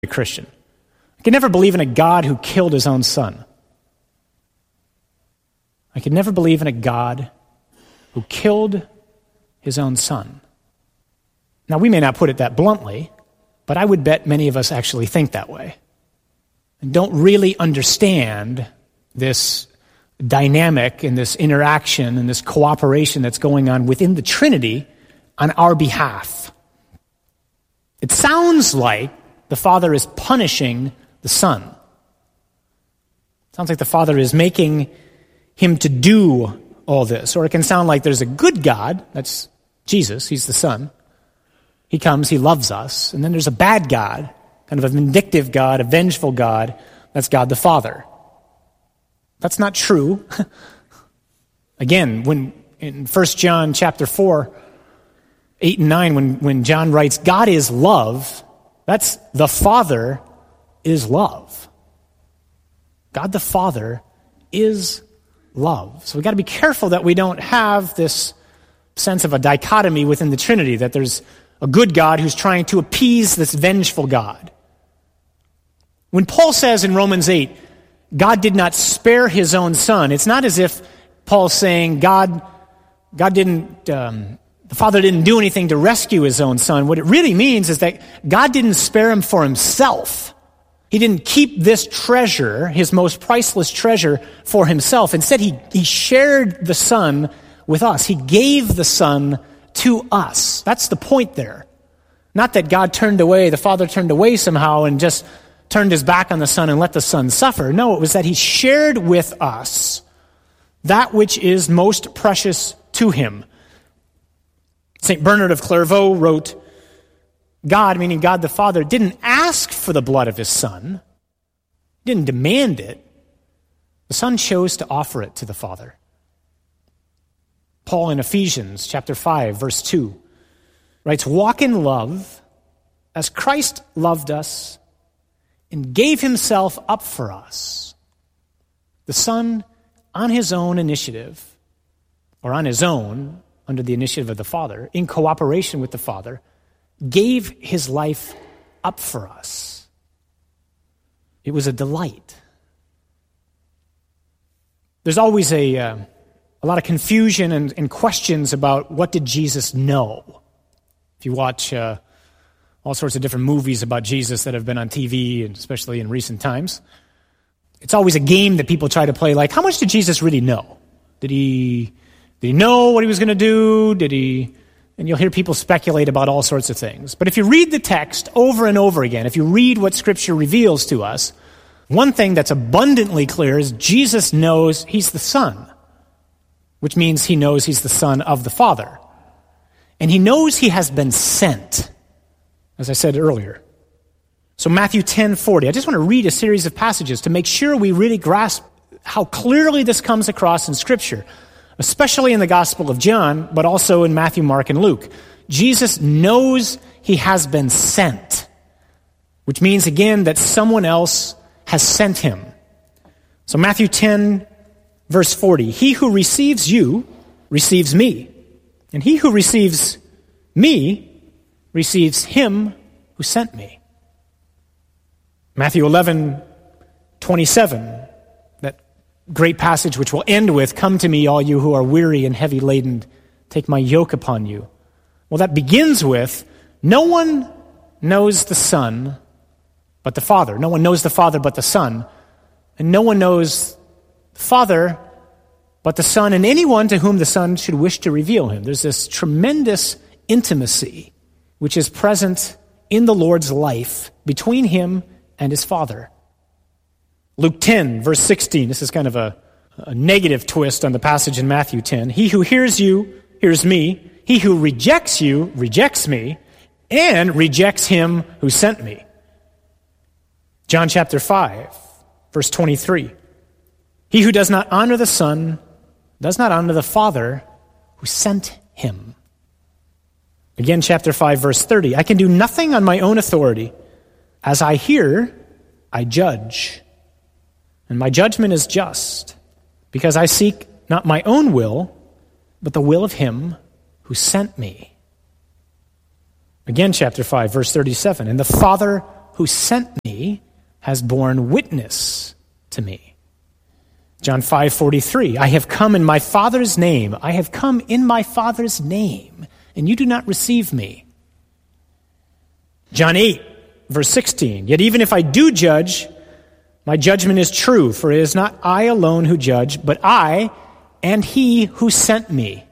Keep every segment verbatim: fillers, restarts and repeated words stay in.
a Christian. I could never believe in a God who killed his own son. I could never believe in a God who killed his own son. Now, we may not put it that bluntly, but I would bet many of us actually think that way and don't really understand this dynamic and this interaction and this cooperation that's going on within the Trinity on our behalf. It sounds like the Father is punishing the Son. It sounds like the Father is making him to do all this. Or it can sound like there's a good God, that's Jesus, he's the Son. He comes, he loves us. And then there's a bad God, kind of a vindictive God, a vengeful God, that's God the Father. That's not true. Again, when in First John chapter four, eight and nine, when, when John writes, God is love, that's the Father is love. God the Father is love. So we've got to be careful that we don't have this sense of a dichotomy within the Trinity, that there's a good God who's trying to appease this vengeful God. When Paul says in Romans eight, God did not spare his own son, it's not as if Paul's saying God, God didn't, um, the Father didn't do anything to rescue his own son. What it really means is that God didn't spare him for himself. He didn't keep this treasure, his most priceless treasure, for himself. Instead, he, he shared the Son with us. He gave the Son to us. That's the point there. Not that God turned away, the Father turned away somehow and just turned his back on the Son and let the Son suffer. No, it was that he shared with us that which is most precious to him. Saint Bernard of Clairvaux wrote, God, meaning God the Father, didn't ask for the blood of his Son, didn't demand it. The Son chose to offer it to the Father. Paul in Ephesians chapter five, verse two, writes, walk in love as Christ loved us and gave himself up for us. The Son, on his own initiative, or on his own, under the initiative of the Father, in cooperation with the Father, gave his life up for us. It was a delight. There's always a, uh, a lot of confusion and, and questions about what did Jesus know. If you watch uh, all sorts of different movies about Jesus that have been on T V, and especially in recent times, it's always a game that people try to play, like, how much did Jesus really know? Did he, did he know what he was going to do? Did he... And you'll hear people speculate about all sorts of things. But if you read the text over and over again, if you read what Scripture reveals to us, one thing that's abundantly clear is Jesus knows he's the Son, which means he knows he's the Son of the Father. And he knows he has been sent, as I said earlier. So Matthew ten forty, I just want to read a series of passages to make sure we really grasp how clearly this comes across in Scripture, especially in the Gospel of John, but also in Matthew, Mark, and Luke. Jesus knows he has been sent, which means, again, that someone else has sent him. So Matthew ten, verse forty, he who receives you receives me, and he who receives me receives him who sent me. Matthew eleven, twenty-seven, great passage which we'll end with, come to me, all you who are weary and heavy laden, take my yoke upon you. Well, that begins with, no one knows the Son but the Father. No one knows the Father but the Son. And no one knows the Father but the Son, and anyone to whom the Son should wish to reveal him. There's this tremendous intimacy which is present in the Lord's life between him and his Father. Luke ten, verse sixteen, this is kind of a, a negative twist on the passage in Matthew ten. He who hears you hears me. He who rejects you rejects me and rejects him who sent me. John chapter five, verse twenty-three. He who does not honor the Son does not honor the Father who sent him. Again, chapter five, verse thirty. I can do nothing on my own authority. As I hear, I judge. And my judgment is just, because I seek not my own will, but the will of him who sent me. Again, chapter five, verse thirty-seven. And the Father who who sent me has borne witness to me. John five forty-three, I have come in my Father's name. I have come in my Father's name, and you do not receive me. John eight, verse sixteen, yet even if I do judge, my judgment is true, for it is not I alone who judge, but I and he who sent me.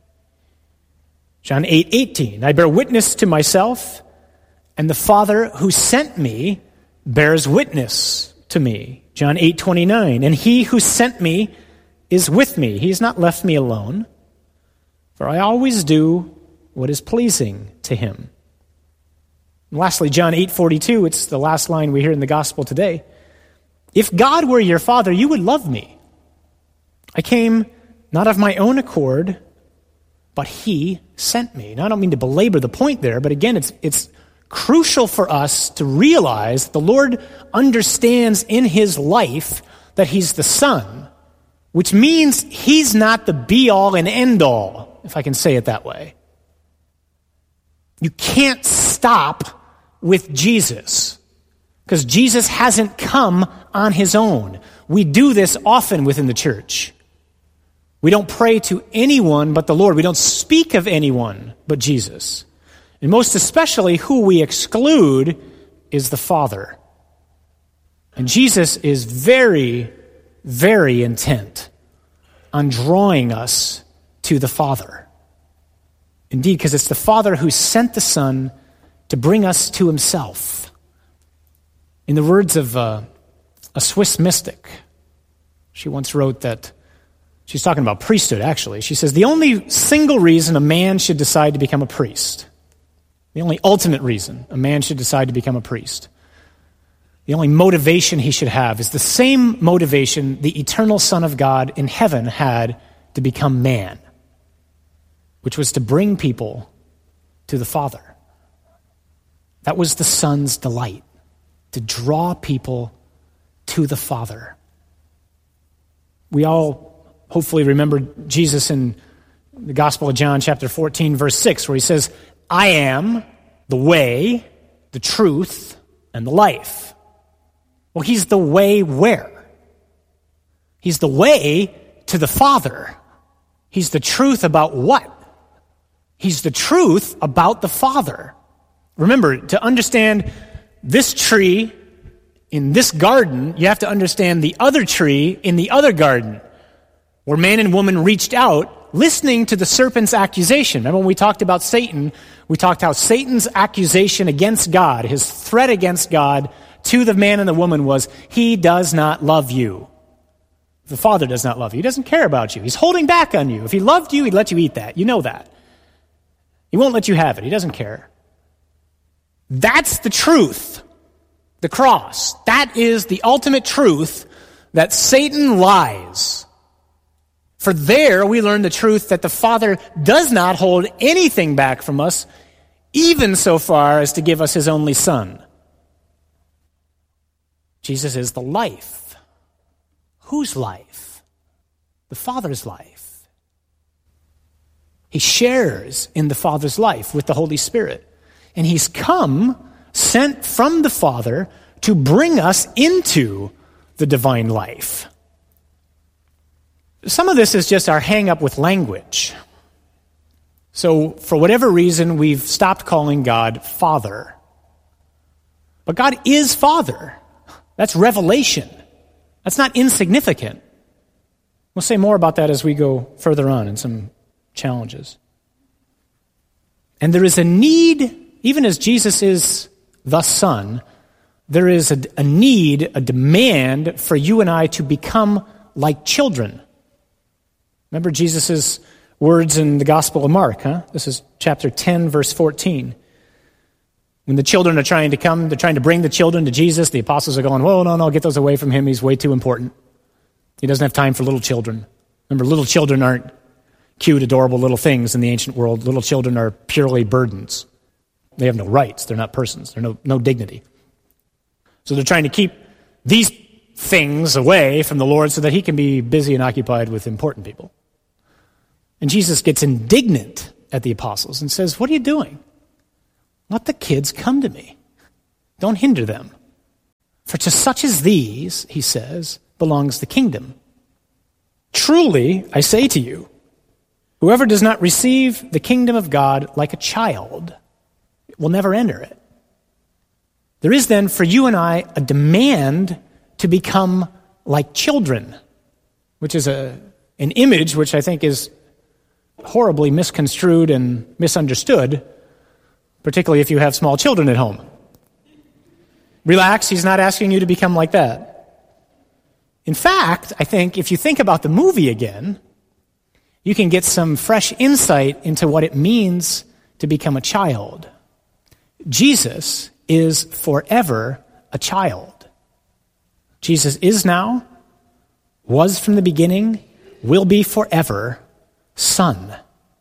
John eight eighteen, I bear witness to myself, and the Father who sent me bears witness to me. John eight twenty-nine, and he who sent me is with me. He has not left me alone, for I always do what is pleasing to him. And lastly, John eight forty-two, it's the last line we hear in the gospel today. If God were your Father, you would love me. I came not of my own accord, but he sent me. Now, I don't mean to belabor the point there, but again, it's it's crucial for us to realize that the Lord understands in his life that he's the Son, which means he's not the be-all and end-all, if I can say it that way. You can't stop with Jesus, because Jesus hasn't come on his own. We do this often within the church. We don't pray to anyone but the Lord. We don't speak of anyone but Jesus. And most especially, who we exclude is the Father. And Jesus is very, very intent on drawing us to the Father. Indeed, because it's the Father who sent the Son to bring us to himself. In the words of uh, a Swiss mystic, she once wrote that, she's talking about priesthood actually, she says, the only single reason a man should decide to become a priest, the only ultimate reason a man should decide to become a priest, the only motivation he should have is the same motivation the eternal Son of God in heaven had to become man, which was to bring people to the Father. That was the Son's delight, to draw people to the Father. We all hopefully remember Jesus in the Gospel of John, chapter fourteen, verse six, where he says, I am the way, the truth, and the life. Well, he's the way where? He's the way to the Father. He's the truth about what? He's the truth about the Father. Remember, to understand this tree in this garden, you have to understand the other tree in the other garden, where man and woman reached out listening to the serpent's accusation. Remember when we talked about Satan, we talked how Satan's accusation against God, his threat against God to the man and the woman was, he does not love you. The Father does not love you. He doesn't care about you. He's holding back on you. If he loved you, he'd let you eat that. You know that. He won't let you have it. He doesn't care. That's the truth. The cross. That is the ultimate truth that Satan lies. For there we learn the truth that the Father does not hold anything back from us, even so far as to give us his only Son. Jesus is the life. Whose life? The Father's life. He shares in the Father's life with the Holy Spirit. And he's come, sent from the Father, to bring us into the divine life. Some of this is just our hang-up with language. So, for whatever reason, we've stopped calling God Father. But God is Father. That's revelation. That's not insignificant. We'll say more about that as we go further on in some challenges. And there is a need, even as Jesus is the Son, there is a, a need, a demand for you and I to become like children. Remember Jesus' words in the Gospel of Mark, huh? This is chapter ten, verse fourteen. When the children are trying to come, they're trying to bring the children to Jesus, the apostles are going, whoa, no, no, get those away from him. He's way too important. He doesn't have time for little children. Remember, little children aren't cute, adorable little things in the ancient world. Little children are purely burdens. They have no rights. They're not persons. They're no, no dignity. So they're trying to keep these things away from the Lord so that he can be busy and occupied with important people. And Jesus gets indignant at the apostles and says, what are you doing? Let the kids come to me. Don't hinder them. For to such as these, he says, belongs the kingdom. Truly, I say to you, whoever does not receive the kingdom of God like a child will never enter it. There is then for you and I a demand to become like children, which is a an image which I think is horribly misconstrued and misunderstood, particularly if you have small children at home. Relax, he's not asking you to become like that. In fact, I think if you think about the movie again, you can get some fresh insight into what it means to become a child. Jesus is forever a child. Jesus is now, was from the beginning, will be forever, Son.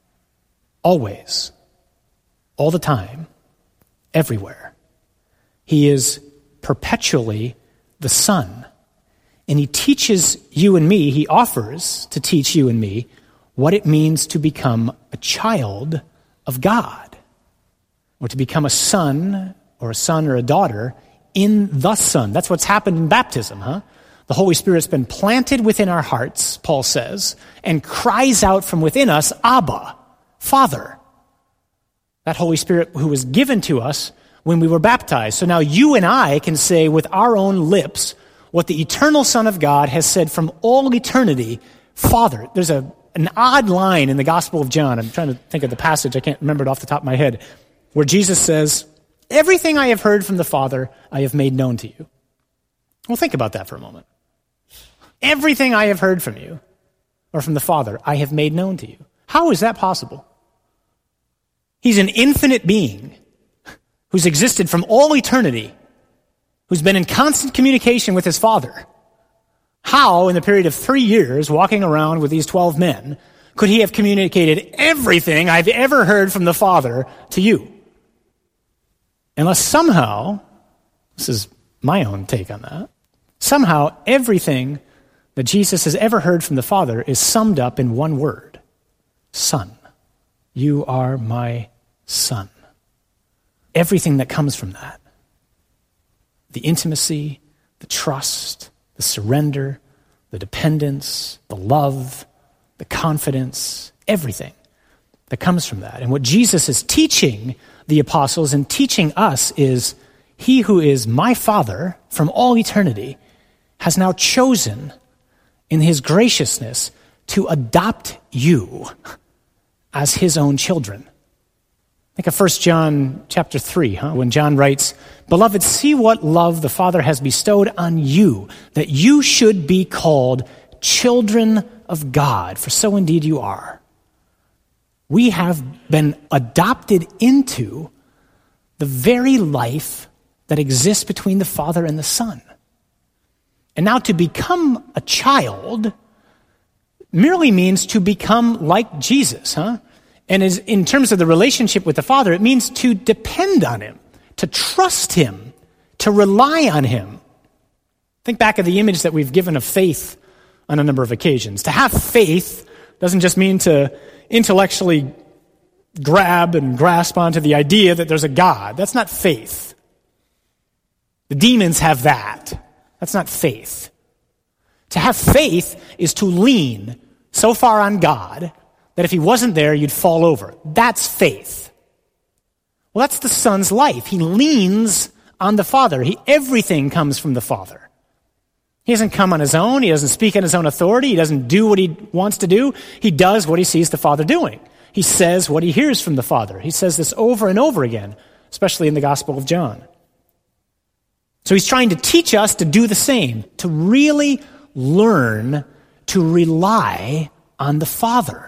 Always. All the time. Everywhere. He is perpetually the Son. And he teaches you and me, he offers to teach you and me what it means to become a child of God, or to become a son or a son or a daughter in the Son. That's what's happened in baptism, huh? The Holy Spirit's been planted within our hearts, Paul says, and cries out from within us, Abba, Father. That Holy Spirit who was given to us when we were baptized. So now you and I can say with our own lips what the eternal Son of God has said from all eternity, Father. There's a an odd line in the Gospel of John. I'm trying to think of the passage. I can't remember it off the top of my head, where Jesus says, everything I have heard from the Father, I have made known to you. Well, think about that for a moment. Everything I have heard from you, or from the Father, I have made known to you. How is that possible? He's an infinite being who's existed from all eternity, who's been in constant communication with his Father. How, in the period of three years, walking around with these twelve men, could he have communicated everything I've ever heard from the Father to you? Unless somehow, this is my own take on that, somehow everything that Jesus has ever heard from the Father is summed up in one word: Son. You are my Son. Everything that comes from that. The intimacy, the trust, the surrender, the dependence, the love, the confidence, everything that comes from that. And what Jesus is teaching the apostles and teaching us is, he who is my Father from all eternity has now chosen in his graciousness to adopt you as his own children. Think of First John chapter three, huh? When John writes, Beloved, see what love the Father has bestowed on you, that you should be called children of God, for so indeed you are. We have been adopted into the very life that exists between the Father and the Son. And now to become a child merely means to become like Jesus, huh? And is, in terms of the relationship with the Father, it means to depend on him, to trust him, to rely on him. Think back of the image that we've given of faith on a number of occasions. To have faith doesn't just mean to intellectually grab and grasp onto the idea that there's a God. That's not faith. The demons have that. That's not faith. To have faith is to lean so far on God that if he wasn't there, you'd fall over. That's faith. Well, that's the Son's life. He leans on the Father. He, everything comes from the Father. He doesn't come on his own. He doesn't speak on his own authority. He doesn't do what he wants to do. He does what he sees the Father doing. He says what he hears from the Father. He says this over and over again, especially in the Gospel of John. So he's trying to teach us to do the same, to really learn to rely on the Father.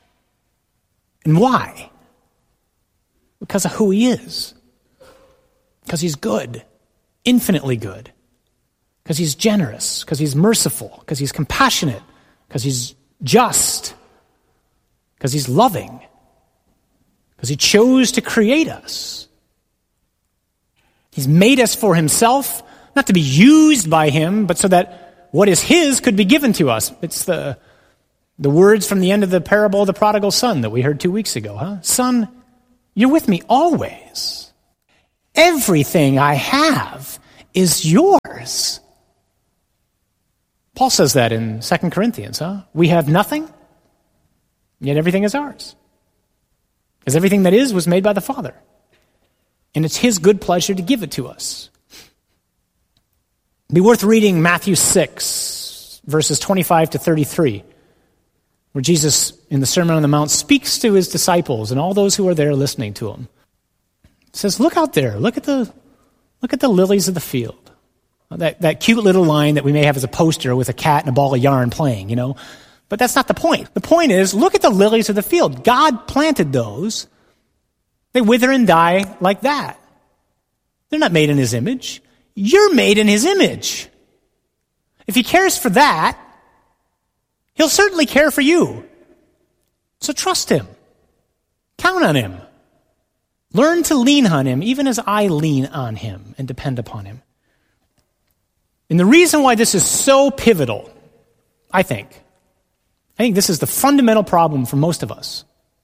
And why? Because of who he is. Because he's good, infinitely good. Because he's generous, because he's merciful, because he's compassionate, because he's just, because he's loving, because he chose to create us. He's made us for himself, not to be used by him, but so that what is his could be given to us. It's the The words from the end of the parable of the prodigal son that we heard two weeks ago, huh? Son, you're with me always. everything I have is yours. Paul says that in Second Corinthians, huh? We have nothing, yet everything is ours. Because everything that is was made by the Father. And it's his good pleasure to give it to us. It'd be worth reading Matthew six, verses twenty-five to thirty-three, where Jesus, in the Sermon on the Mount, speaks to his disciples and all those who are there listening to him. He says, look out there, look at the look at the lilies of the field. That, that cute little line that we may have as a poster with a cat and a ball of yarn playing, you know. But that's not the point. The point is, look at the lilies of the field. God planted those. They wither and die like that. They're not made in his image. You're made in his image. If he cares for that, he'll certainly care for you. So trust him. Count on him. Learn to lean on him, even as I lean on him and depend upon him. And the reason why this is so pivotal, I think, I think this is the fundamental problem for most of us.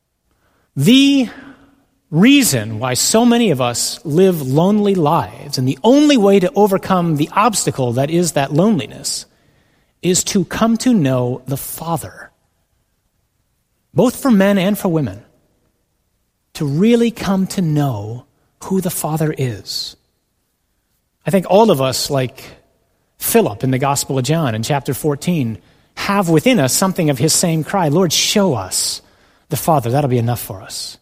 The reason why so many of us live lonely lives, and the only way to overcome the obstacle that is that loneliness, is to come to know the Father, both for men and for women, to really come to know who the Father is. I think all of us, like Philip in the Gospel of John in chapter fourteen, have within us something of his same cry. Lord, show us the Father. That'll be enough for us.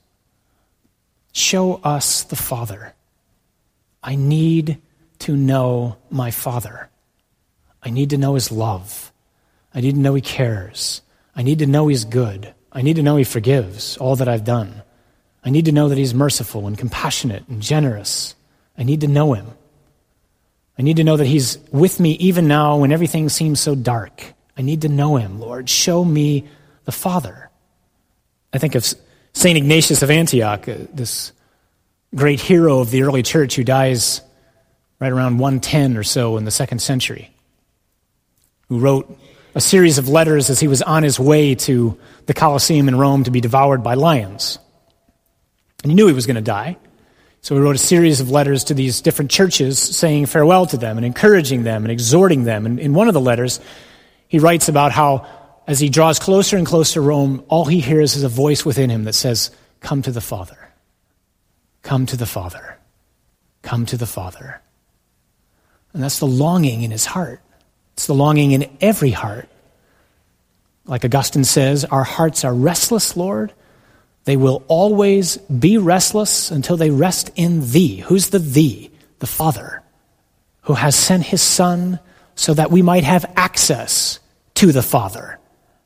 Show us the Father. I need to know my Father. I need to know his love. I need to know he cares. I need to know he's good. I need to know he forgives all that I've done. I need to know that he's merciful and compassionate and generous. I need to know him. I need to know that he's with me even now when everything seems so dark. I need to know him, Lord. Show me the Father. I think of Saint Ignatius of Antioch, uh, this great hero of the early church who dies right around one ten or so in the second century, who wrote a series of letters as he was on his way to the Colosseum in Rome to be devoured by lions. And he knew he was going to die. So he wrote a series of letters to these different churches saying farewell to them and encouraging them and exhorting them. And in one of the letters, he writes about how as he draws closer and closer to Rome, all he hears is a voice within him that says, come to the Father. Come to the Father. Come to the Father. And that's the longing in his heart. It's the longing in every heart. Like Augustine says, our hearts are restless, Lord. They will always be restless until they rest in thee. Who's the thee? The Father, who has sent his Son so that we might have access to the Father.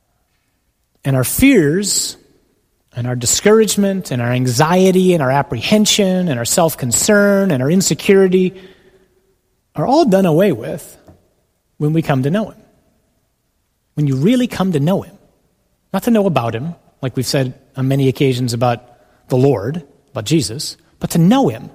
And our fears and our discouragement and our anxiety and our apprehension and our self-concern and our insecurity are all done away with when we come to know him. When you really come to know him. Not to know about him, like we've said on many occasions about the Lord, about Jesus, but to know him.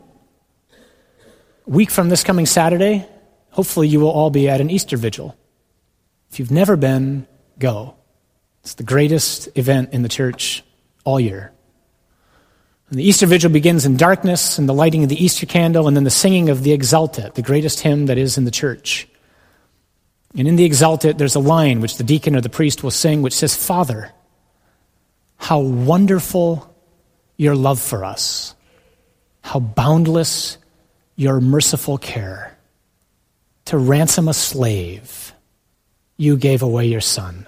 A week from this coming Saturday, hopefully you will all be at an Easter vigil. If you've never been, go. It's the greatest event in the church all year. And the Easter vigil begins in darkness and the lighting of the Easter candle and then the singing of the Exultet, the greatest hymn that is in the church. And in the Exultet, there's a line which the deacon or the priest will sing which says, Father, how wonderful your love for us. How boundless your merciful care. To ransom a slave, you gave away your Son.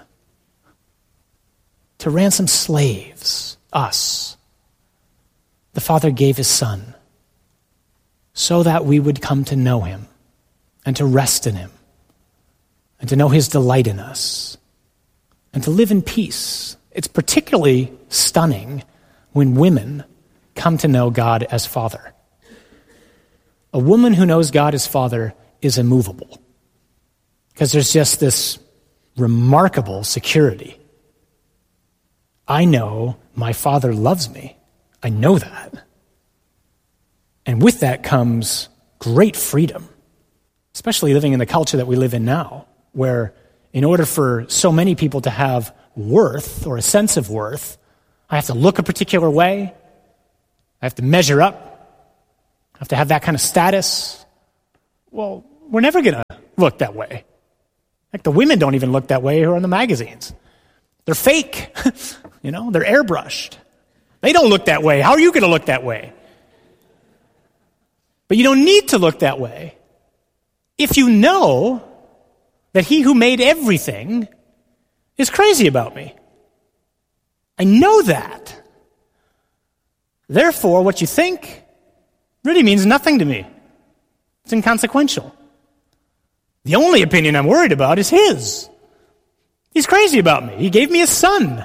To ransom slaves, us, the Father gave his Son so that we would come to know him and to rest in him and to know his delight in us and to live in peace. It's particularly stunning when women come to know God as Father. A woman who knows God as Father is immovable because there's just this remarkable security. I know my Father loves me. I know that. And with that comes great freedom, especially living in the culture that we live in now, where in order for so many people to have worth or a sense of worth, I have to look a particular way. I have to measure up. have to have that kind of status. Well, we're never going to look that way. Like the women don't even look that way who are in the magazines. They're fake. You know, they're airbrushed. They don't look that way. How are you going to look that way? But you don't need to look that way if you know that he who made everything is crazy about me. I know that. Therefore, what you think really means nothing to me. It's inconsequential. The only opinion I'm worried about is his. He's crazy about me. He gave me a son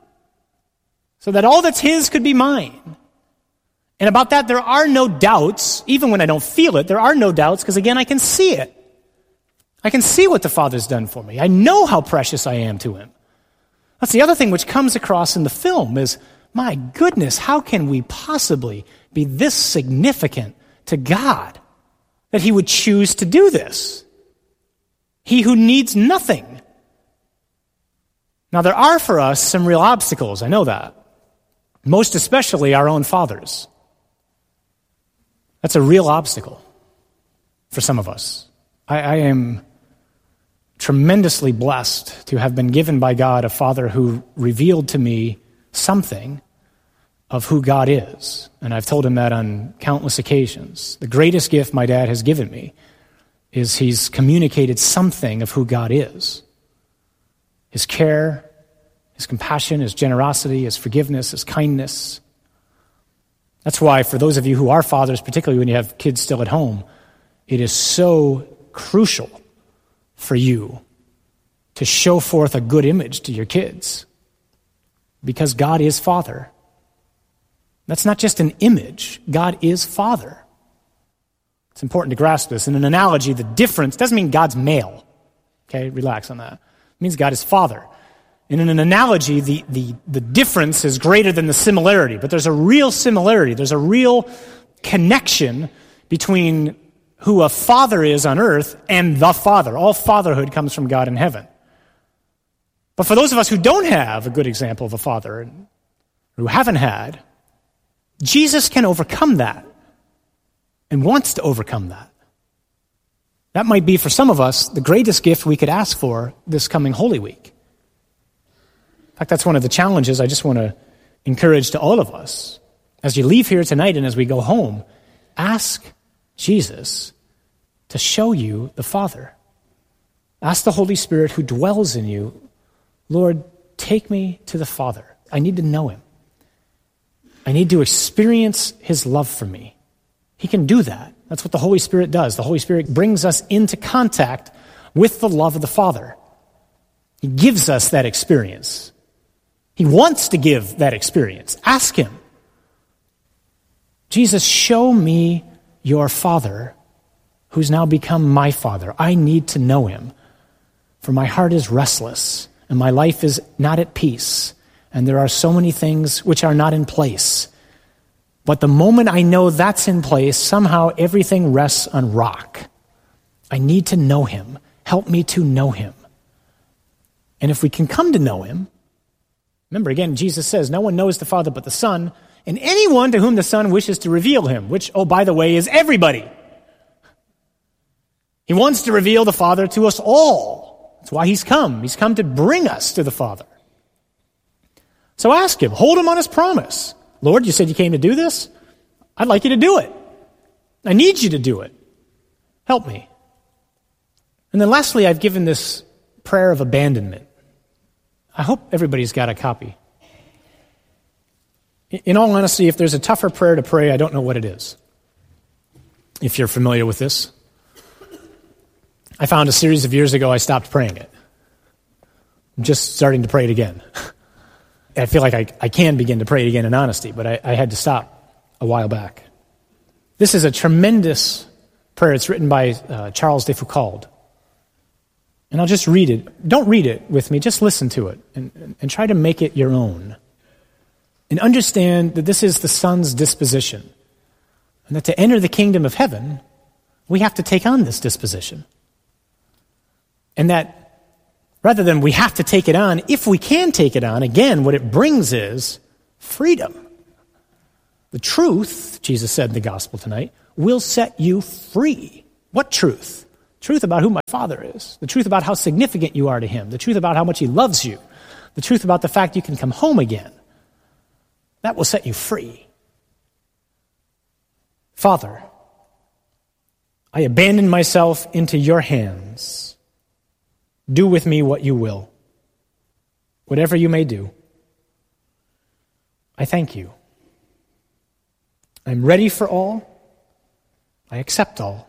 so that all that's his could be mine. And about that, there are no doubts, even when I don't feel it, there are no doubts, because again, I can see it. I can see what the Father's done for me. I know how precious I am to him. That's the other thing which comes across in the film is, my goodness, how can we possibly be this significant to God that he would choose to do this? He who needs nothing. Now, there are for us some real obstacles, I know that. Most especially our own fathers. That's a real obstacle for some of us. I, I am tremendously blessed to have been given by God a father who revealed to me something of who God is. And I've told him that on countless occasions. The greatest gift my dad has given me is he's communicated something of who God is. His care, his compassion, his generosity, his forgiveness, his kindness. That's why for those of you who are fathers, particularly when you have kids still at home, it is so crucial for you to show forth a good image to your kids. Because God is Father. That's not just an image. God is Father. It's important to grasp this. In an analogy, the difference doesn't mean God's male. Okay, relax on that. It means God is Father. And in an analogy, the, the, the difference is greater than the similarity. But there's a real similarity. There's a real connection between who a father is on earth and the Father. All fatherhood comes from God in heaven. But for those of us who don't have a good example of a father, who haven't had, Jesus can overcome that and wants to overcome that. That might be, for some of us, the greatest gift we could ask for this coming Holy Week. In fact, that's one of the challenges I just want to encourage to all of us. As you leave here tonight and as we go home, ask Jesus to show you the Father. Ask the Holy Spirit who dwells in you, Lord, take me to the Father. I need to know him. I need to experience his love for me. He can do that. That's what the Holy Spirit does. The Holy Spirit brings us into contact with the love of the Father. He gives us that experience. He wants to give that experience. Ask him. Jesus, show me your Father who's now become my Father. I need to know him, for my heart is restless and my life is not at peace, and there are so many things which are not in place. But the moment I know that's in place, somehow everything rests on rock. I need to know him. Help me to know him. And if we can come to know him, remember again, Jesus says, no one knows the Father but the Son, and anyone to whom the Son wishes to reveal him, which, oh, by the way, is everybody. He wants to reveal the Father to us all. That's why he's come. He's come to bring us to the Father. So ask him. Hold him on his promise. Lord, you said you came to do this? I'd like you to do it. I need you to do it. Help me. And then lastly, I've given this prayer of abandonment. I hope everybody's got a copy. In all honesty, if there's a tougher prayer to pray, I don't know what it is. If you're familiar with this. I found a series of years ago I stopped praying it. I'm just starting to pray it again. I feel like I, I can begin to pray it again in honesty, but I, I had to stop a while back. This is a tremendous prayer. It's written by uh, Charles de Foucauld. And I'll just read it. Don't read it with me. Just listen to it and, and, and try to make it your own. And understand that this is the Son's disposition. And that to enter the kingdom of heaven, we have to take on this disposition. And that rather than we have to take it on, if we can take it on, again, what it brings is freedom. The truth, Jesus said in the gospel tonight, will set you free. What truth? Truth about who my Father is. The truth about how significant you are to him. The truth about how much he loves you. The truth about the fact you can come home again. That will set you free. Father, I abandon myself into your hands. Do with me what you will. Whatever you may do. I thank you. I'm ready for all. I accept all.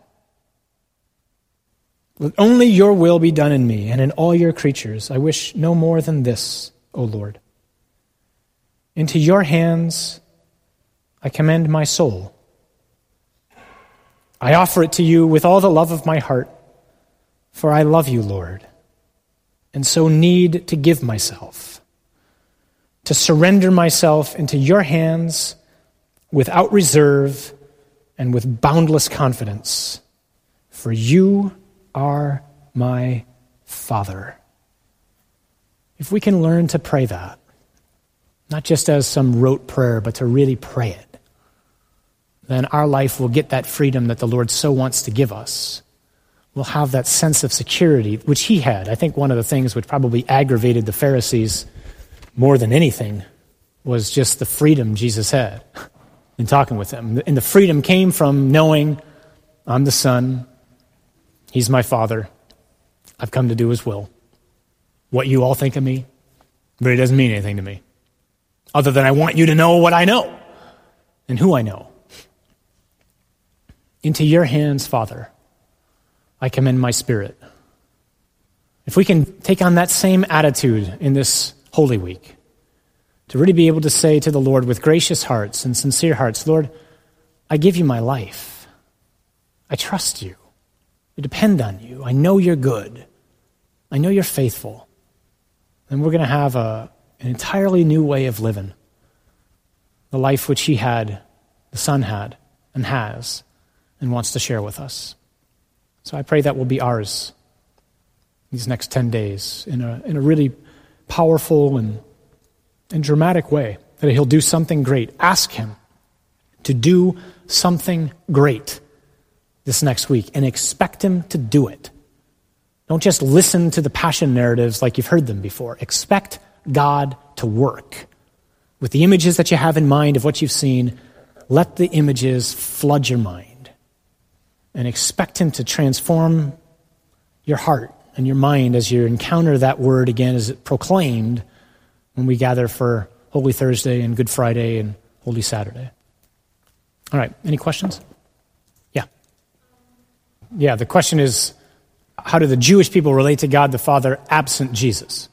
Let only your will be done in me and in all your creatures. I wish no more than this, O Lord. Into your hands I commend my soul. I offer it to you with all the love of my heart, for I love you, Lord, and so need to give myself, to surrender myself into your hands without reserve and with boundless confidence, for you are my Father. If we can learn to pray that, not just as some rote prayer, but to really pray it, then our life will get that freedom that the Lord so wants to give us. We'll have that sense of security, which he had. I think one of the things which probably aggravated the Pharisees more than anything was just the freedom Jesus had in talking with them. And the freedom came from knowing, I'm the Son, he's my Father, I've come to do his will. What you all think of me really doesn't mean anything to me, other than I want you to know what I know and who I know. Into your hands, Father, I commend my spirit. If we can take on that same attitude in this Holy Week, to really be able to say to the Lord with gracious hearts and sincere hearts, Lord, I give you my life. I trust you. I depend on you. I know you're good. I know you're faithful. And we're going to have a, an entirely new way of living. The life which he had, the Son had, and has, and wants to share with us. So I pray that will be ours these next ten days in a in a really powerful and, and dramatic way, that he'll do something great. Ask him to do something great this next week and expect him to do it. Don't just listen to the passion narratives like you've heard them before. Expect God to work. With the images that you have in mind of what you've seen, let the images flood your mind. And expect him to transform your heart and your mind as you encounter that word again as it proclaimed when we gather for Holy Thursday and Good Friday and Holy Saturday. All right, any questions? Yeah. Yeah, the question is, how do the Jewish people relate to God the Father absent Jesus?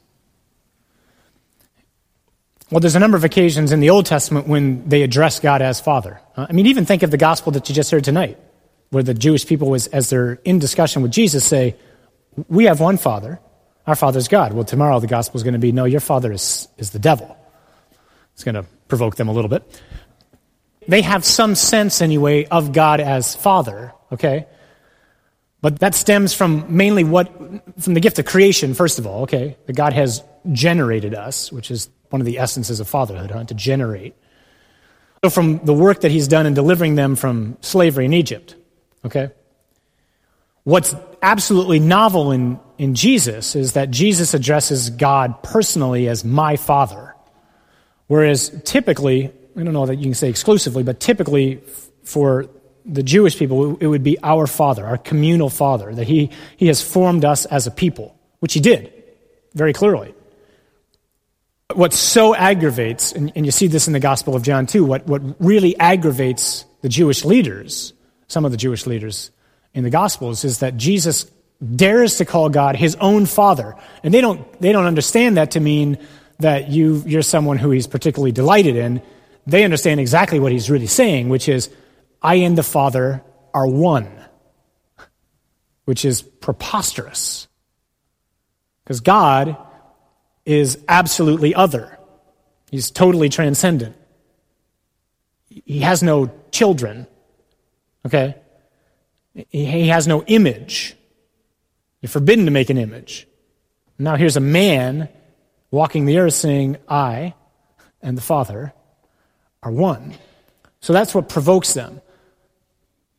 Well, there's a number of occasions in the Old Testament when they address God as Father. Uh, I mean, even think of the gospel that you just heard tonight, where the Jewish people, was, as they're in discussion with Jesus, say, we have one Father, our Father's God. Well, tomorrow the gospel is going to be, no, your father is, is the devil. It's going to provoke them a little bit. They have some sense, anyway, of God as Father, okay? But that stems from mainly what, from the gift of creation, first of all, okay? That God has generated us, which is one of the essences of fatherhood, huh? To generate. So from the work that he's done in delivering them from slavery in Egypt, okay? What's absolutely novel in, in Jesus is that Jesus addresses God personally as my Father. Whereas typically, I don't know that you can say exclusively, but typically for the Jewish people, it would be our Father, our communal Father, that he, he has formed us as a people, which he did, very clearly. What so aggravates, and, and you see this in the Gospel of John too, what, what really aggravates the Jewish leaders, some of the Jewish leaders in the Gospels, is that Jesus dares to call God his own Father. And they don't they don't understand that to mean that you, you're someone who he's particularly delighted in. They understand exactly what he's really saying, which is, I and the Father are one, which is preposterous. Because God is absolutely other. He's totally transcendent. He has no children, okay? He has no image. You're forbidden to make an image. Now here's a man walking the earth saying, I and the Father are one. So that's what provokes them.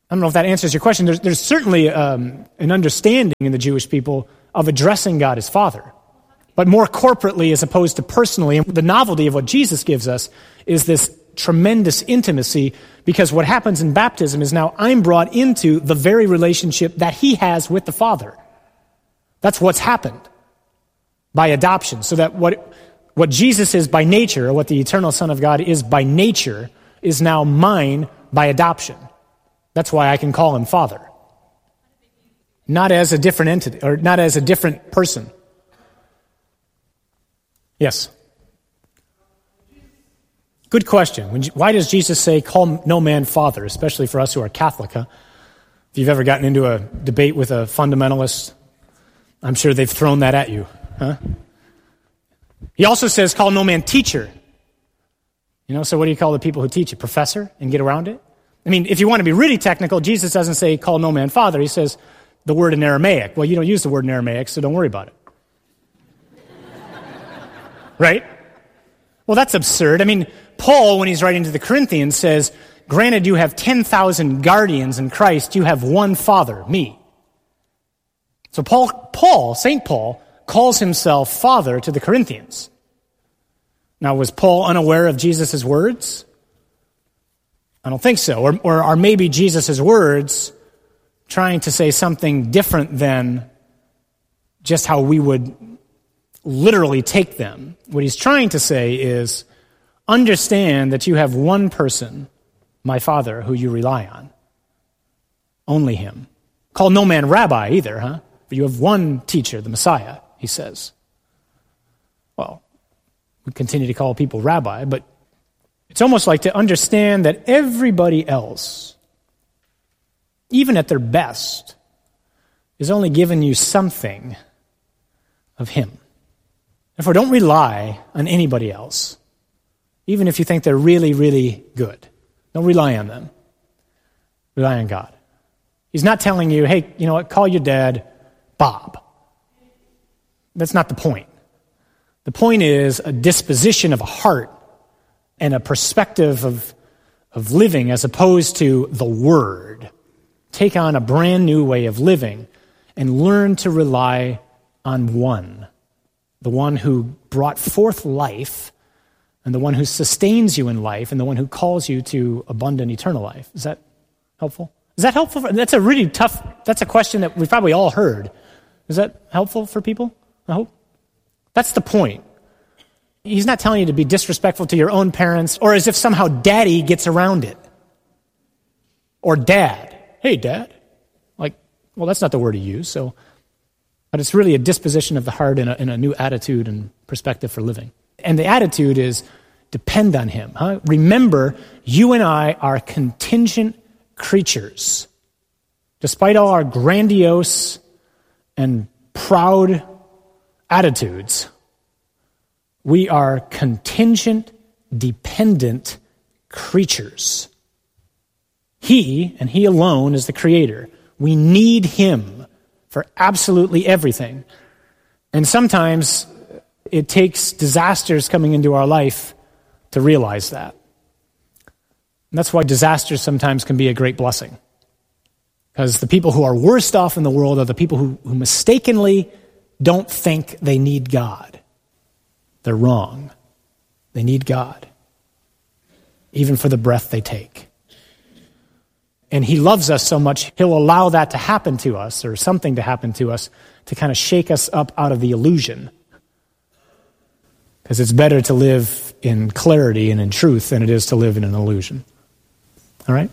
I don't know if that answers your question. There's, there's certainly um, an understanding in the Jewish people of addressing God as Father, but more corporately as opposed to personally. And the novelty of what Jesus gives us is this tremendous intimacy, because what happens in baptism is now I'm brought into the very relationship that he has with the Father. That's what's happened by adoption. So that what, what Jesus is by nature, or what the eternal Son of God is by nature, is now mine by adoption. That's why I can call him Father. Not as a different entity, or not as a different person. Yes? Good question. When, why does Jesus say, call no man Father, especially for us who are Catholic, huh? If you've ever gotten into a debate with a fundamentalist, I'm sure they've thrown that at you, huh? He also says, call no man teacher. You know, so what do you call the people who teach it? Professor, and get around it? I mean, if you want to be really technical, Jesus doesn't say, call no man Father. He says the word in Aramaic. Well, you don't use the word in Aramaic, so don't worry about it. Right? Well, that's absurd. I mean, Paul, when he's writing to the Corinthians, says, granted you have ten thousand guardians in Christ, you have one Father, me. So Paul, Paul, Saint Paul, calls himself Father to the Corinthians. Now, was Paul unaware of Jesus' words? I don't think so. Or, or are maybe Jesus' words trying to say something different than just how we would literally take them? What he's trying to say is, understand that you have one person, my Father, who you rely on. Only him. Call no man rabbi either, huh? But you have one teacher, the Messiah, he says. Well, we continue to call people rabbi, but it's almost like to understand that everybody else, even at their best, is only giving you something of him. Therefore, don't rely on anybody else, even if you think they're really, really good. Don't rely on them. Rely on God. He's not telling you, hey, you know what, call your dad Bob. That's not the point. The point is a disposition of a heart and a perspective of, of living as opposed to the Word. Take on a brand new way of living and learn to rely on one. The one who brought forth life, and the one who sustains you in life, and the one who calls you to abundant eternal life. Is that helpful? Is that helpful? For, that's a really tough, that's a question that we've probably all heard. Is that helpful for people? I hope. That's the point. He's not telling you to be disrespectful to your own parents, or as if somehow daddy gets around it. Or dad. Hey, dad. Like, well, that's not the word he used, so. But it's really a disposition of the heart and a, and a new attitude and perspective for living. And the attitude is depend on him. Huh? Remember, you and I are contingent creatures. Despite all our grandiose and proud attitudes, we are contingent, dependent creatures. He, and he alone, is the creator. We need him for absolutely everything. And sometimes it takes disasters coming into our life to realize that. And that's why disasters sometimes can be a great blessing. Because the people who are worst off in the world are the people who, who mistakenly don't think they need God. They're wrong. They need God, even for the breath they take. And he loves us so much, he'll allow that to happen to us, or something to happen to us, to kind of shake us up out of the illusion. Because it's better to live in clarity and in truth than it is to live in an illusion. All right?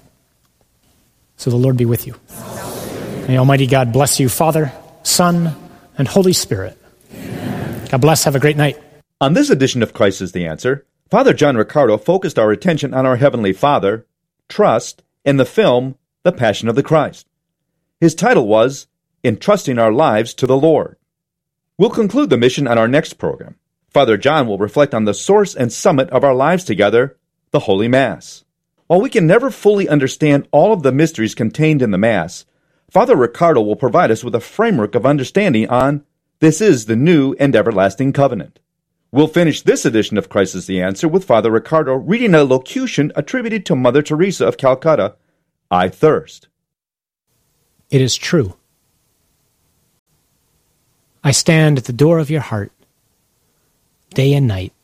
So the Lord be with you. May Almighty God bless you, Father, Son, and Holy Spirit. Amen. God bless. Have a great night. On this edition of Christ is the Answer, Father John Riccardo focused our attention on our Heavenly Father, trust, in the film The Passion of the Christ. His title was Entrusting Our Lives to the Lord. We'll conclude the mission on our next program. Father John will reflect on the source and summit of our lives together, the Holy Mass. While we can never fully understand all of the mysteries contained in the Mass, Father Riccardo will provide us with a framework of understanding on This is the New and Everlasting Covenant. We'll finish this edition of Christ is the Answer with Father Riccardo reading a locution attributed to Mother Teresa of Calcutta, I Thirst. it is true. I stand at the door of your heart, day and night,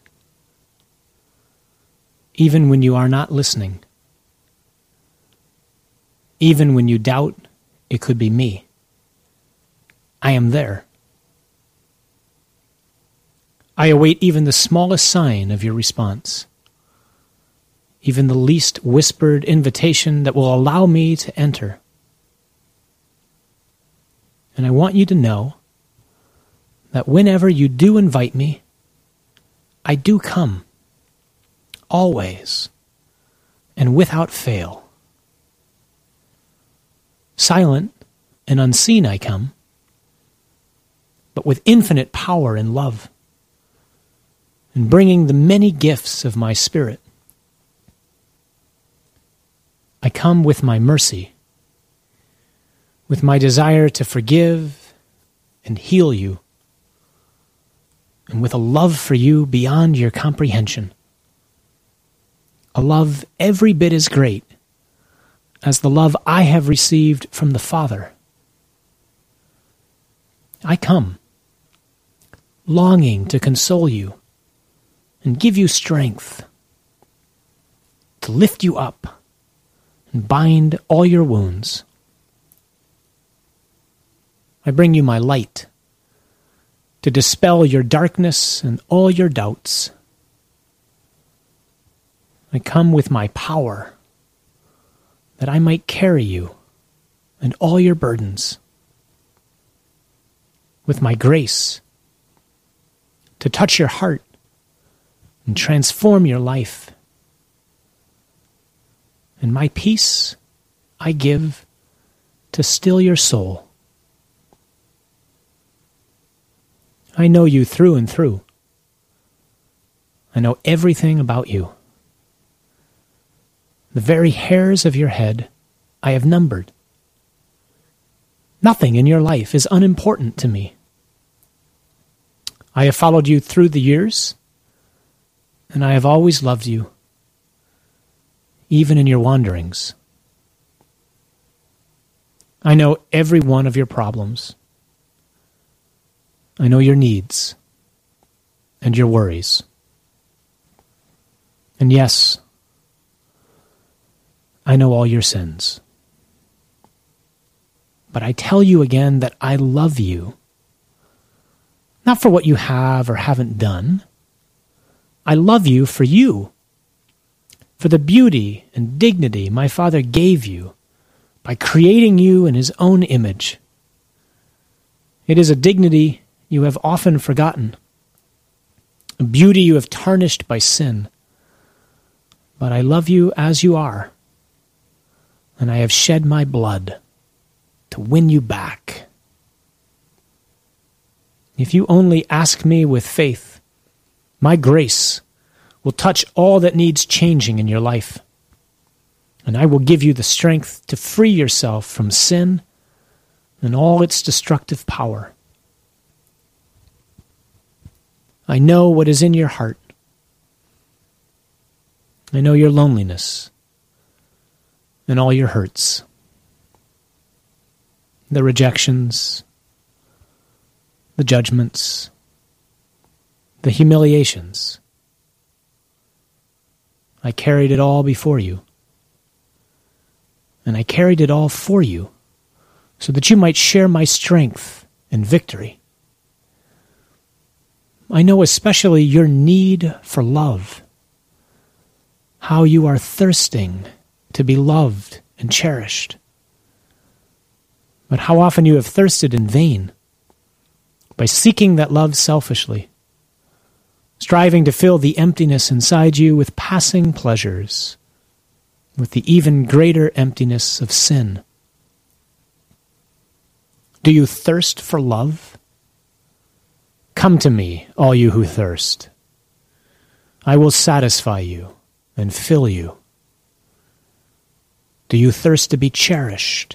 even when you are not listening, even when you doubt it could be me. I am there. I await even the smallest sign of your response, even the least whispered invitation that will allow me to enter. And I want you to know that whenever you do invite me, I do come, always, and without fail. Silent and unseen I come, but with infinite power and love, and bringing the many gifts of my Spirit. I come with my mercy, with my desire to forgive and heal you, and with a love for you beyond your comprehension. A love every bit as great as the love I have received from the Father. I come, longing to console you and give you strength, to lift you up and bind all your wounds. I bring you my light to dispel your darkness and all your doubts. I come with my power that I might carry you and all your burdens, with my grace to touch your heart and transform your life. And my peace I give to still your soul. I know you through and through. I know everything about you. The very hairs of your head I have numbered. Nothing in your life is unimportant to me. I have followed you through the years, and I have always loved you, even in your wanderings. I know every one of your problems. I know your needs and your worries. And yes, I know all your sins. But I tell you again that I love you, not for what you have or haven't done. I love you for you, for the beauty and dignity my Father gave you by creating you in His own image. It is a dignity you have often forgotten, a beauty you have tarnished by sin. But I love you as you are, and I have shed my blood to win you back. If you only ask me with faith, my grace will touch all that needs changing in your life, and I will give you the strength to free yourself from sin and all its destructive power. I know what is in your heart. I know your loneliness and all your hurts, the rejections, the judgments, the humiliations. I carried it all before you, and I carried it all for you so that you might share my strength and victory. I know especially your need for love, how you are thirsting to be loved and cherished. But how often you have thirsted in vain by seeking that love selfishly, striving to fill the emptiness inside you with passing pleasures, with the even greater emptiness of sin. Do you thirst for love? Come to me, all you who thirst. I will satisfy you and fill you. Do you thirst to be cherished?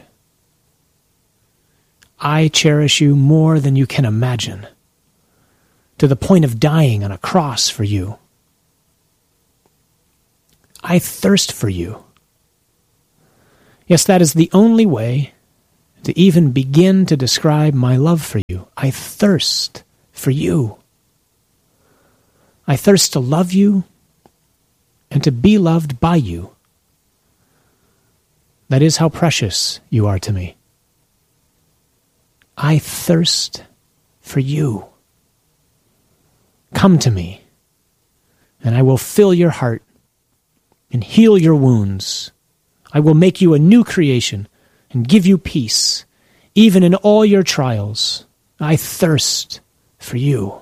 I cherish you more than you can imagine, to the point of dying on a cross for you. I thirst for you. Yes, that is the only way to even begin to describe my love for you. I thirst for you. I thirst to love you and to be loved by you. That is how precious you are to me. I thirst for you. Come to me, and I will fill your heart and heal your wounds. I will make you a new creation and give you peace, even in all your trials. I thirst for you.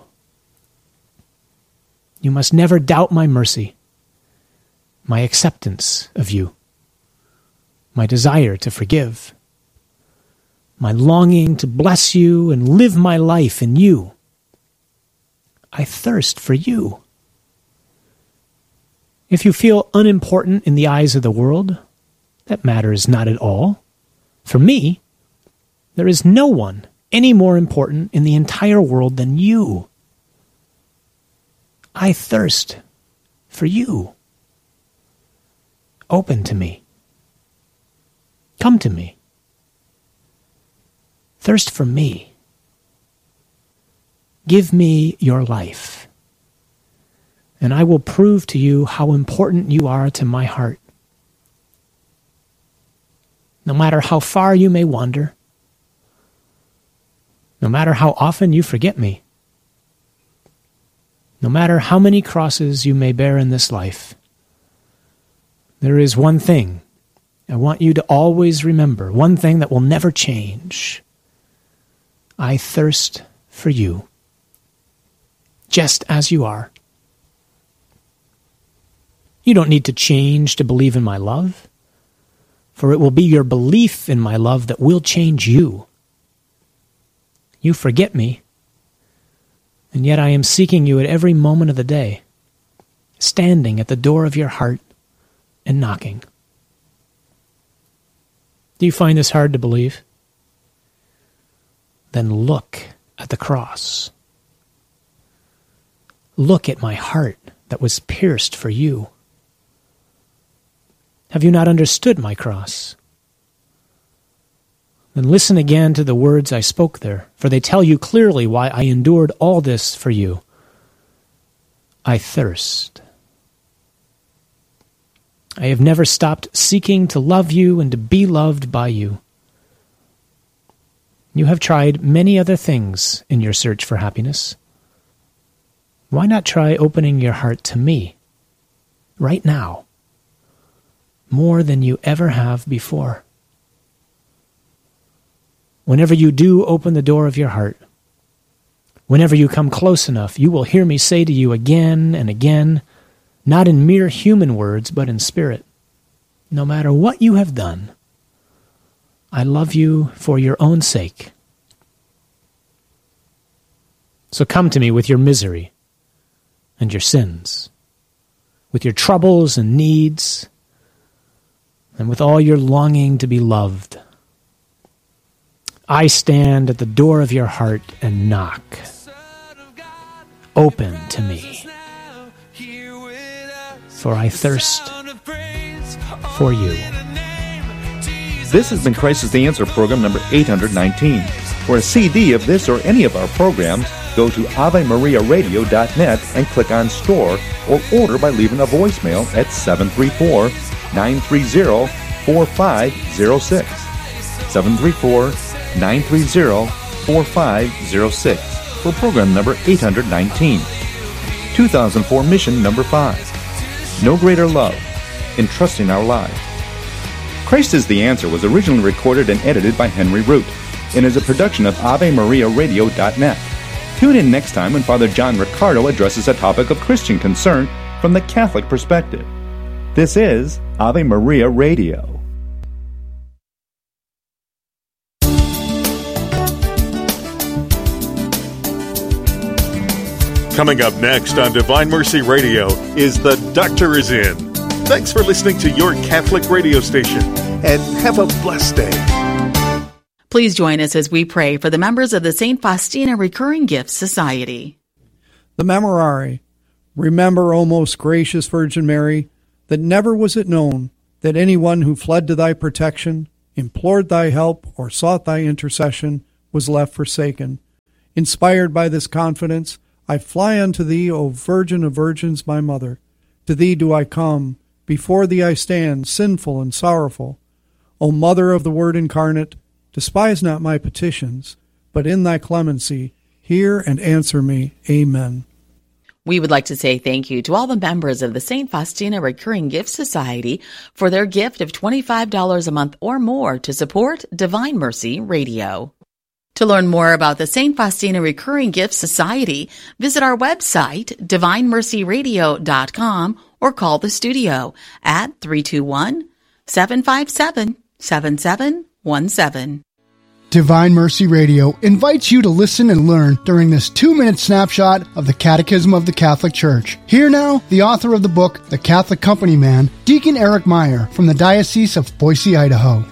You must never doubt my mercy, my acceptance of you, my desire to forgive, my longing to bless you and live my life in you. I thirst for you. If you feel unimportant in the eyes of the world, that matters not at all. For me, there is no one any more important in the entire world than you. I thirst for you. Open to me. Come to me. Thirst for me. Give me your life, and I will prove to you how important you are to my heart. No matter how far you may wander, no matter how often you forget me, no matter how many crosses you may bear in this life, there is one thing I want you to always remember, one thing that will never change. I thirst for you, just as you are. You don't need to change to believe in my love, for it will be your belief in my love that will change you. You forget me, and yet I am seeking you at every moment of the day, standing at the door of your heart and knocking. Do you find this hard to believe? Then look at the cross. Look at my heart that was pierced for you. Have you not understood my cross? Then listen again to the words I spoke there, for they tell you clearly why I endured all this for you. I thirst. I have never stopped seeking to love you and to be loved by you. You have tried many other things in your search for happiness. Why not try opening your heart to me, right now, more than you ever have before? Whenever you do open the door of your heart, whenever you come close enough, you will hear me say to you again and again, not in mere human words, but in spirit, no matter what you have done, I love you for your own sake. So come to me with your misery and your sins, with your troubles and needs, and with all your longing to be loved. I stand at the door of your heart and knock. Open to me, for I thirst for you. This has been Christ is the Answer program number eight hundred nineteen. For a C D of this or any of our programs, go to ave maria radio dot net and click on Store, or order by leaving a voicemail at seven three four, nine three zero, four five zero six. seven three four, nine three zero, four five zero six for program number eight hundred nineteen. two thousand four mission number five. No greater love in trusting our lives. Christ is the Answer was originally recorded and edited by Henry Root and is a production of ave maria radio dot net. Tune in next time when Father John Riccardo addresses a topic of Christian concern from the Catholic perspective. This is Ave Maria Radio. Coming up next on Divine Mercy Radio is The Doctor Is In. Thanks for listening to your Catholic radio station, and have a blessed day. Please join us as we pray for the members of the Saint Faustina Recurring Gifts Society. The Memorare. Remember, O most gracious Virgin Mary, that never was it known that anyone who fled to thy protection, implored thy help, or sought thy intercession, was left forsaken. Inspired by this confidence, I fly unto thee, O Virgin of Virgins, my mother. To thee do I come, before thee I stand, sinful and sorrowful. O Mother of the Word incarnate, despise not my petitions, but in thy clemency hear and answer me. Amen. We would like to say thank you to all the members of the Saint Faustina Recurring Gift Society for their gift of twenty-five dollars a month or more to support Divine Mercy Radio. To learn more about the Saint Faustina Recurring Gift Society, visit our website, divine mercy radio dot com, or call the studio at three two one, seven five seven, seven seven one seven. Divine Mercy Radio invites you to listen and learn during this two-minute snapshot of the Catechism of the Catholic Church. Here now, the author of the book, The Catholic Company Man, Deacon Eric Meyer from the Diocese of Boise, Idaho.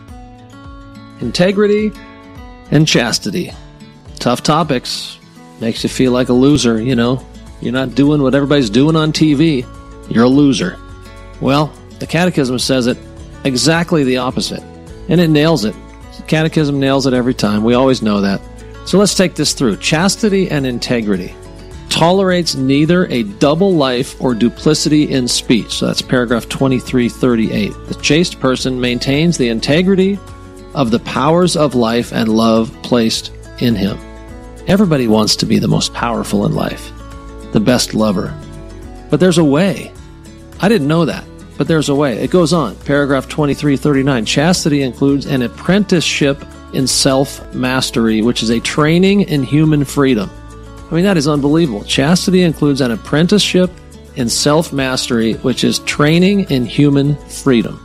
Integrity and chastity. Tough topics. Makes you feel like a loser, you know. You're not doing what everybody's doing on T V. You're a loser. Well, the Catechism says it exactly the opposite. And it nails it. The Catechism nails it every time. We always know that. So let's take this through. Chastity and integrity. Tolerates neither a double life or duplicity in speech. So that's paragraph twenty-three thirty-eight. The chaste person maintains the integrity of the powers of life and love placed in him. Everybody wants to be the most powerful in life, the best lover. But there's a way. I didn't know that, but there's a way. It goes on. Paragraph twenty-three thirty-nine. Chastity includes an apprenticeship in self-mastery, which is a training in human freedom. I mean, that is unbelievable. Chastity includes an apprenticeship in self-mastery, which is training in human freedom.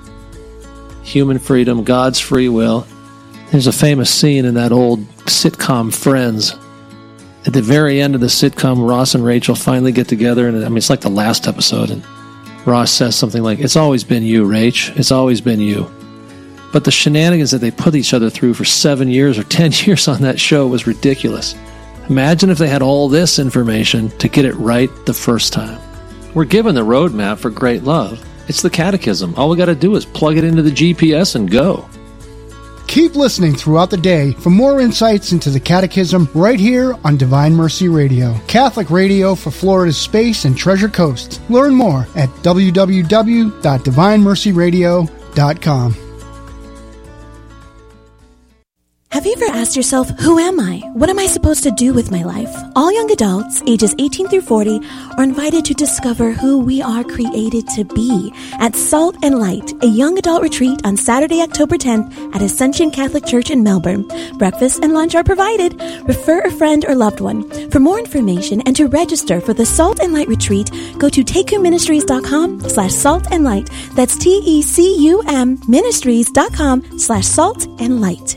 Human freedom, God's free will. There's a famous scene in that old sitcom Friends. At the very end of the sitcom, Ross and Rachel finally get together, and I mean, it's like the last episode, and Ross says something like, "It's always been you, Rach. It's always been you." But the shenanigans that they put each other through for seven years or ten years on that show was ridiculous. Imagine if they had all this information to get it right the first time. We're given the roadmap for great love. It's the Catechism. All we got to do is plug it into the G P S and go. Keep listening throughout the day for more insights into the Catechism right here on Divine Mercy Radio, Catholic radio for Florida's Space and Treasure Coast. Learn more at w w w dot divine mercy radio dot com. Have you ever asked yourself, who am I? What am I supposed to do with my life? All young adults, ages eighteen through forty, are invited to discover who we are created to be at Salt and Light, a young adult retreat on Saturday, October tenth at Ascension Catholic Church in Melbourne. Breakfast and lunch are provided. Refer a friend or loved one. For more information and to register for the Salt and Light retreat, go to tecuministries.com slash salt and light. That's T-E-C-U-M ministries.com slash salt and light.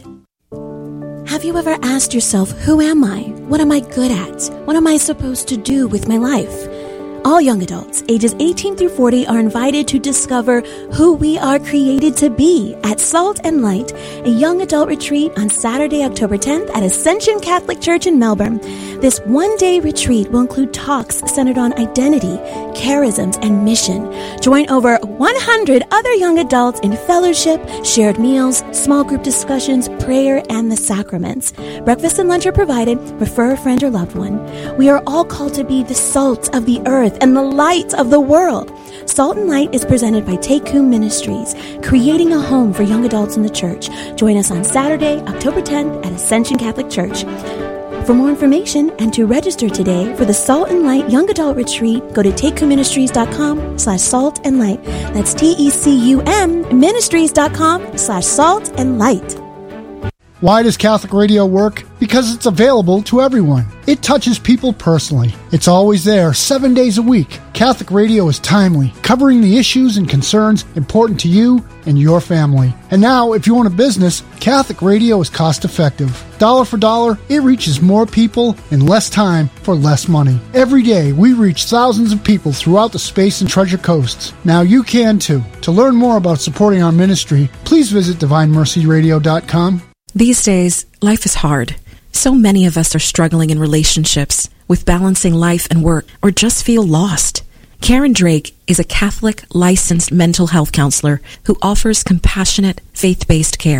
Have you ever asked yourself, who am I? What am I good at? What am I supposed to do with my life? All young adults, ages eighteen through forty, are invited to discover who we are created to be at Salt and Light, a young adult retreat on Saturday, October tenth at Ascension Catholic Church in Melbourne. This one-day retreat will include talks centered on identity, charisms, and mission. Join over one hundred other young adults in fellowship, shared meals, small group discussions, prayer, and the sacraments. Breakfast and lunch are provided. Refer a friend or loved one. We are all called to be the salt of the earth and the light of the world. Salt and Light is presented by Teku Ministries, creating a home for young adults in the church. Join us on Saturday, October tenth at Ascension Catholic Church. For more information and to register today for the Salt and Light Young Adult Retreat, go to tecuministries.com slash salt and light. That's T-E-C-U-M ministries.com slash salt and light. Why does Catholic radio work? Because it's available to everyone. It touches people personally. It's always there, seven days a week. Catholic radio is timely, covering the issues and concerns important to you and your family. And now, if you own a business, Catholic radio is cost-effective. Dollar for dollar, it reaches more people in less time for less money. Every day, we reach thousands of people throughout the Space and Treasure Coasts. Now you can too. To learn more about supporting our ministry, please visit divine mercy radio dot com. These days, life is hard. So many of us are struggling in relationships, with balancing life and work, or just feel lost. Karen Drake is a Catholic licensed mental health counselor who offers compassionate, faith-based care.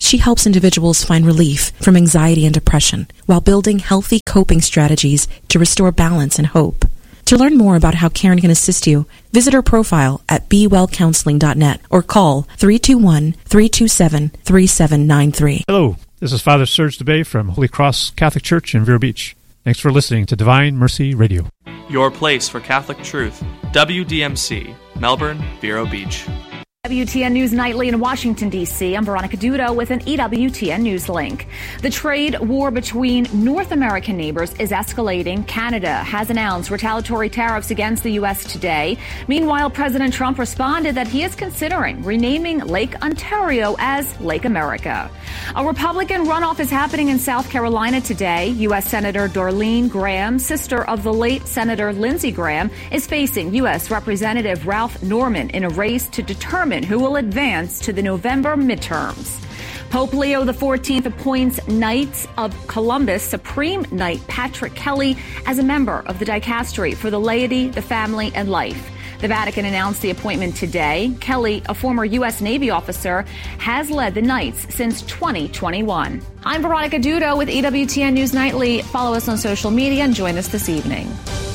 She helps individuals find relief from anxiety and depression while building healthy coping strategies to restore balance and hope. To learn more about how Karen can assist you, visit her profile at be well counseling dot net or call three two one, three two seven, three seven nine three. Hello, this is Father Serge DeBay from Holy Cross Catholic Church in Vero Beach. Thanks for listening to Divine Mercy Radio. Your place for Catholic truth. W D M C, Melbourne, Vero Beach. W T N News Nightly in Washington, D C I'm Veronica Dudo with an E W T N News link. The trade war between North American neighbors is escalating. Canada has announced retaliatory tariffs against the U S today. Meanwhile, President Trump responded that he is considering renaming Lake Ontario as Lake America. A Republican runoff is happening in South Carolina today. U S Senator Darlene Graham, sister of the late Senator Lindsey Graham, is facing U S Representative Ralph Norman in a race to determine who will advance to the November midterms. Pope Leo the fourteenth appoints Knights of Columbus Supreme Knight Patrick Kelly as a member of the dicastery for the laity, the family, and life. The Vatican announced the appointment today. Kelly, a former U S Navy officer, has led the Knights since twenty twenty-one. I'm Veronica Dudo with E W T N News Nightly. Follow us on social media and join us this evening.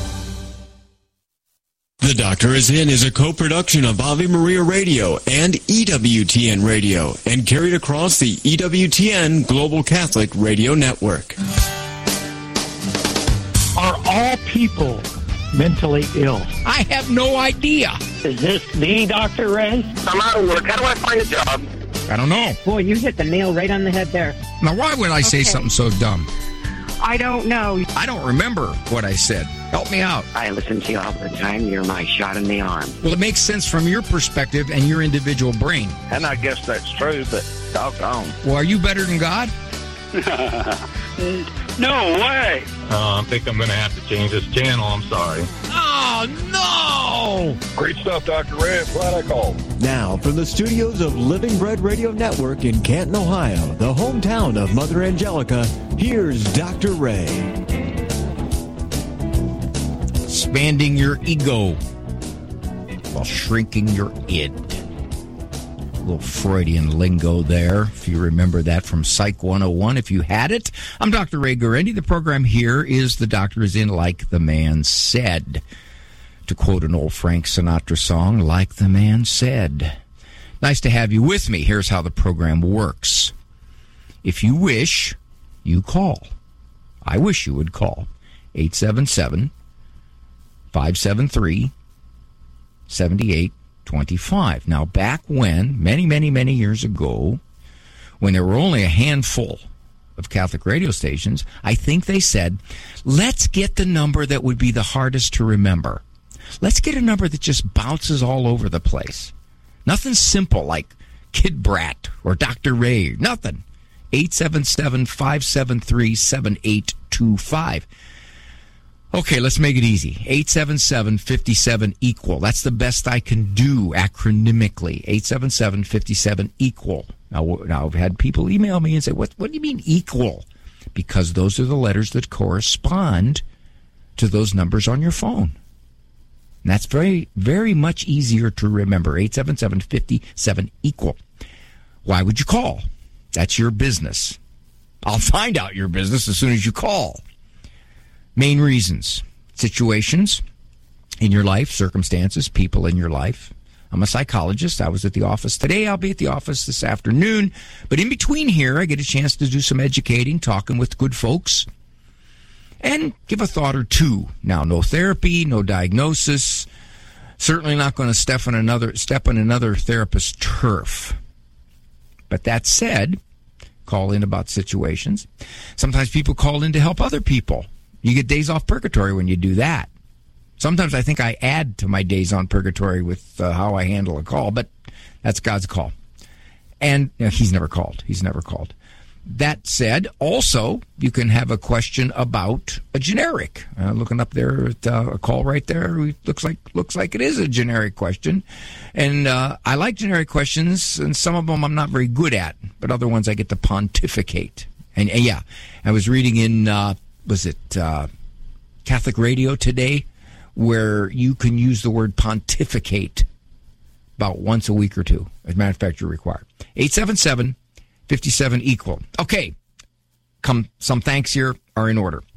The Doctor Is In is a co-production of Ave Maria Radio and E W T N Radio and carried across the E W T N Global Catholic Radio Network. Are all people mentally ill? I have no idea. Is this the Doctor Ray? I'm out of work. How do I find a job? I don't know. Boy, you hit the nail right on the head there. Now, why would I say okay. something so dumb? I don't know. I don't remember what I said. Help me out. I listen to you all the time. You're my shot in the arm. Well, it makes sense from your perspective and your individual brain. And I guess that's true, but doggone. Well, are you better than God? No way. Uh, I think I'm going to have to change this channel. I'm sorry. Oh, no! Great stuff, Doctor Ray. I'm glad I called. Now, from the studios of Living Bread Radio Network in Canton, Ohio, the hometown of Mother Angelica, here's Doctor Ray. Expanding your ego while shrinking your id. A little Freudian lingo there, if you remember that from Psych one oh one, if you had it. I'm Doctor Ray Guarendi. The program here is The Doctor Is In, Like the Man Said. To quote an old Frank Sinatra song, Like the Man Said. Nice to have you with me. Here's how the program works. If you wish, you call. I wish you would call. eight seven seven, five seven three, seven eight two five. Now, back when, many, many, many years ago, when there were only a handful of Catholic radio stations, I think they said, let's get the number that would be the hardest to remember. Let's get a number that just bounces all over the place. Nothing simple like Kid Brat or Doctor Ray. Nothing. eight seven seven, five seven three, seven eight two five. Okay, let's make it easy. eight seven seven, five seven, equal. That's the best I can do acronymically. eight seven seven, five seven, equal. Now, now I've had people email me and say, what, what do you mean equal? Because those are the letters that correspond to those numbers on your phone. And that's very, very much easier to remember. eight seven seven, five seven, equal. Why would you call? That's your business. I'll find out your business as soon as you call. Main reasons: situations in your life, circumstances, people in your life. I'm a psychologist. I was at the office today. I'll be at the office this afternoon. But in between here, I get a chance to do some educating, talking with good folks, and give a thought or two. Now, no therapy, no diagnosis. Certainly not going to step on another, step on another therapist's turf. But that said, call in about situations. Sometimes people call in to help other people. You get days off purgatory when you do that. Sometimes I think I add to my days on purgatory with uh, how I handle a call, but that's God's call. And you know, he's never called. He's never called. That said, also, you can have a question about a generic. Uh, looking up there at uh, a call right there, it looks like looks like it is a generic question. And uh, I like generic questions, and some of them I'm not very good at, but other ones I get to pontificate. And, and yeah, I was reading in... Uh, was it uh, Catholic Radio today, where you can use the word pontificate about once a week or two. As a matter of fact, you're required. eight seven seven, fifty-seven equal. Okay. Come, some thanks here are in order.